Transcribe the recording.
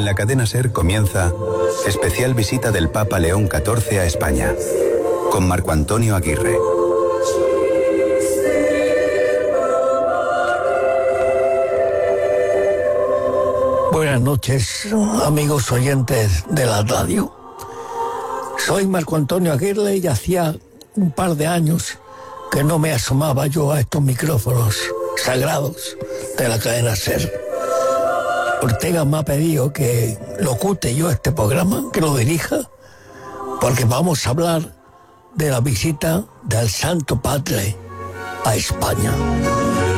la cadena SER comienza especial visita del Papa León XIV a España, con Marco Antonio Aguirre. Buenas noches, amigos oyentes de la radio. Soy Marco Antonio Aguirre y hacía un par de años que no me asomaba yo a estos micrófonos sagrados de la cadena SER. Ortega me ha pedido que locute yo este programa, que lo dirija, porque vamos a hablar de la visita del Santo Padre a España.